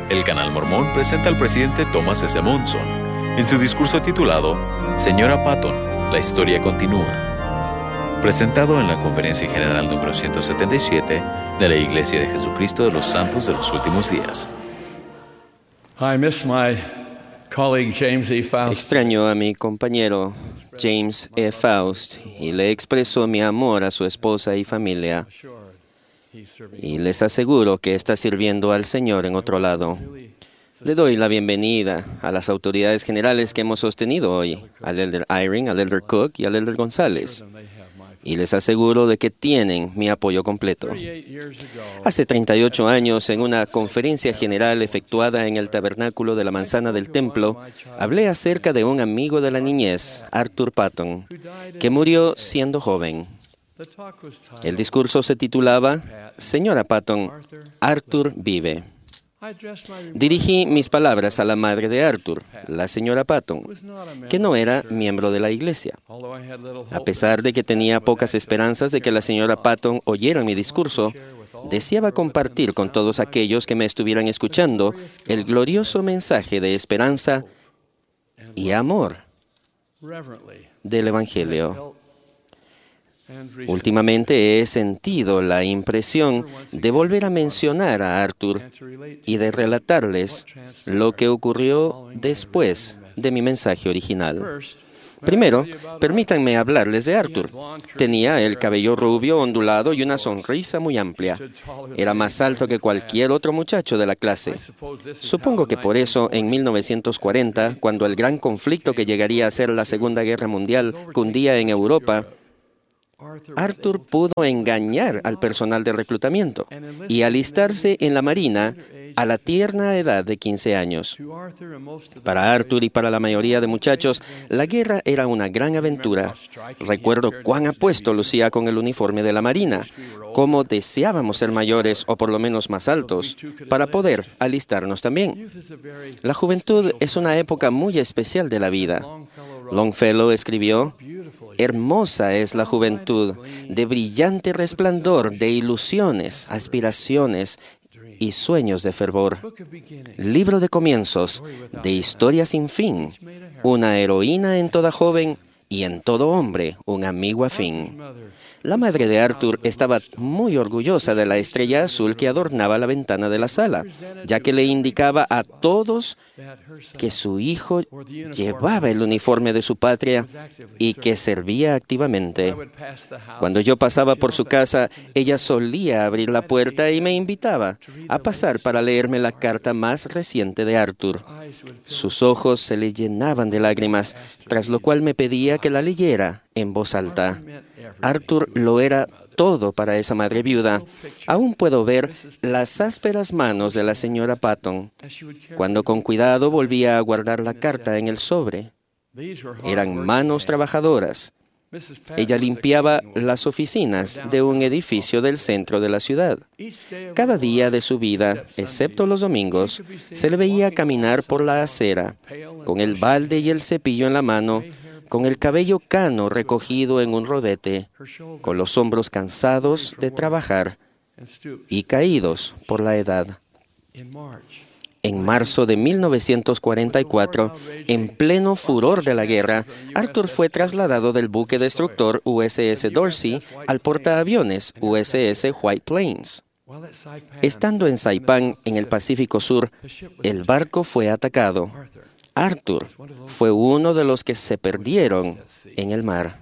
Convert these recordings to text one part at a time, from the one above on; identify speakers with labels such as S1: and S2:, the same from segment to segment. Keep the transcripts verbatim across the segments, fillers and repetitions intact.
S1: El Canal Mormón presenta al presidente Thomas S. Monson en su discurso titulado Señora Patton, la historia continúa, presentado en la Conferencia General número ciento setenta y siete de la Iglesia de Jesucristo de los Santos de los Últimos Días.
S2: I miss my colleague James E. Faust.
S3: Extraño a mi compañero James E. Faust y le expreso mi amor a su esposa y familia. Y les aseguro que está sirviendo al Señor en otro lado. Le doy la bienvenida a las autoridades generales que hemos sostenido hoy, al Elder Eyring, al Elder Cook y al Elder González. Y les aseguro de que tienen mi apoyo completo. Hace treinta y ocho años, en una conferencia general efectuada en el tabernáculo de la manzana del templo, hablé acerca de un amigo de la niñez, Arthur Patton, que murió siendo joven. El discurso se titulaba Señora Patton, Arthur vive. Dirigí mis palabras a la madre de Arthur, la señora Patton, que no era miembro de la iglesia. A pesar de que tenía pocas esperanzas de que la señora Patton oyera mi discurso, deseaba compartir con todos aquellos que me estuvieran escuchando el glorioso mensaje de esperanza y amor del Evangelio. Últimamente he sentido la impresión de volver a mencionar a Arthur y de relatarles lo que ocurrió después de mi mensaje original. Primero, permítanme hablarles de Arthur. Tenía el cabello rubio, ondulado y una sonrisa muy amplia. Era más alto que cualquier otro muchacho de la clase. Supongo que por eso, en mil novecientos cuarenta, cuando el gran conflicto que llegaría a ser la Segunda Guerra Mundial cundía en Europa, Arthur pudo engañar al personal de reclutamiento y alistarse en la Marina a la tierna edad de quince años. Para Arthur y para la mayoría de muchachos, la guerra era una gran aventura. Recuerdo cuán apuesto lucía con el uniforme de la Marina, cómo deseábamos ser mayores o por lo menos más altos para poder alistarnos también. La juventud es una época muy especial de la vida. Longfellow escribió: hermosa es la juventud, de brillante resplandor, de ilusiones, aspiraciones y sueños de fervor. Libro de comienzos, de historia sin fin, una heroína en toda joven y en todo hombre un amigo afín. La madre de Arthur estaba muy orgullosa de la estrella azul que adornaba la ventana de la sala, ya que le indicaba a todos que su hijo llevaba el uniforme de su patria y que servía activamente. Cuando yo pasaba por su casa, ella solía abrir la puerta y me invitaba a pasar para leerme la carta más reciente de Arthur. Sus ojos se le llenaban de lágrimas, tras lo cual me pedía que la leyera en voz alta. Arthur lo era todo para esa madre viuda. Aún puedo ver las ásperas manos de la señora Patton cuando con cuidado volvía a guardar la carta en el sobre. Eran manos trabajadoras. Ella limpiaba las oficinas de un edificio del centro de la ciudad. Cada día de su vida, excepto los domingos, se le veía caminar por la acera, con el balde y el cepillo en la mano, con el cabello cano recogido en un rodete, con los hombros cansados de trabajar y caídos por la edad. En marzo de mil novecientos cuarenta y cuatro, en pleno furor de la guerra, Arthur fue trasladado del buque destructor U S S Dorsey al portaaviones U S S White Plains. Estando en Saipán, en el Pacífico Sur, el barco fue atacado. Arthur fue uno de los que se perdieron en el mar.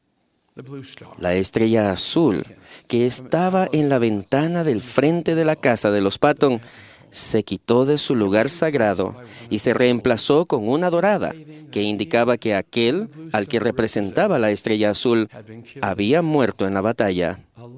S3: La estrella azul, que estaba en la ventana del frente de la casa de los Patton, se quitó de su lugar sagrado y se reemplazó con una dorada, que indicaba que aquel al que representaba la estrella azul había muerto en la batalla.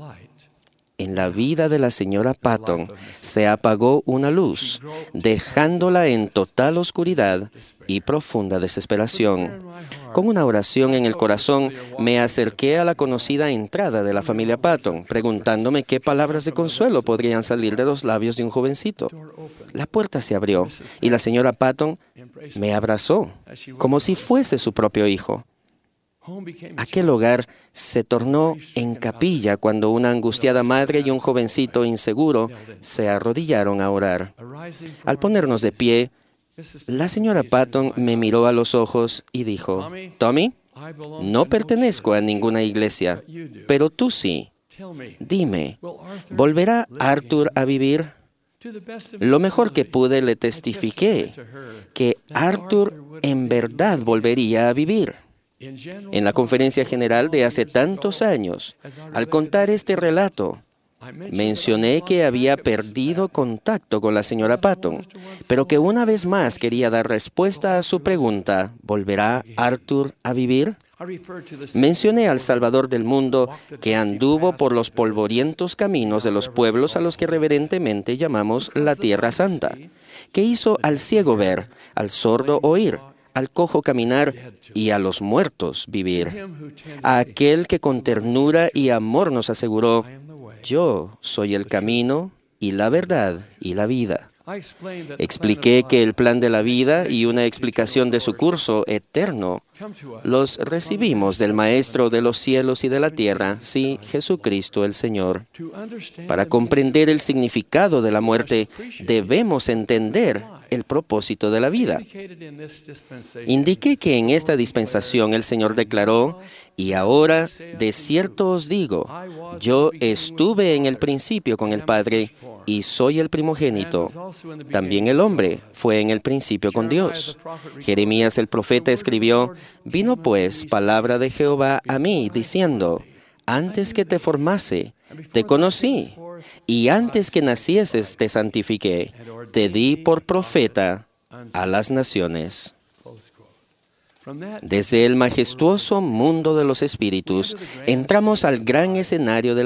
S3: En la vida de la señora Patton se apagó una luz, dejándola en total oscuridad y profunda desesperación. Con una oración en el corazón, me acerqué a la conocida entrada de la familia Patton, preguntándome qué palabras de consuelo podrían salir de los labios de un jovencito. La puerta se abrió y la señora Patton me abrazó, como si fuese su propio hijo. Aquel hogar se tornó en capilla cuando una angustiada madre y un jovencito inseguro se arrodillaron a orar. Al ponernos de pie, la señora Patton me miró a los ojos y dijo, «Tommy, no pertenezco a ninguna iglesia, pero tú sí. Dime, ¿volverá Arthur a vivir?» Lo mejor que pude le testifiqué que Arthur en verdad volvería a vivir. En la conferencia general de hace tantos años, al contar este relato, mencioné que había perdido contacto con la señora Patton, pero que una vez más quería dar respuesta a su pregunta, ¿volverá Arthur a vivir? Mencioné al Salvador del mundo que anduvo por los polvorientos caminos de los pueblos a los que reverentemente llamamos la Tierra Santa, que hizo al ciego ver, al sordo oír, al cojo caminar y a los muertos vivir. A aquel que con ternura y amor nos aseguró, yo soy el camino y la verdad y la vida. Expliqué que el plan de la vida y una explicación de su curso eterno los recibimos del Maestro de los cielos y de la tierra, sí, Jesucristo el Señor. Para comprender el significado de la muerte, debemos entender el propósito de la vida. Indiqué que en esta dispensación el Señor declaró, y ahora de cierto os digo, yo estuve en el principio con el Padre y soy el primogénito. También el hombre fue en el principio con Dios. Jeremías el profeta escribió, vino pues palabra de Jehová a mí, diciendo, antes que te formase, te conocí, y antes que nacieses te santifiqué, te di por profeta a las naciones. Desde el majestuoso mundo de los espíritus, entramos al gran escenario de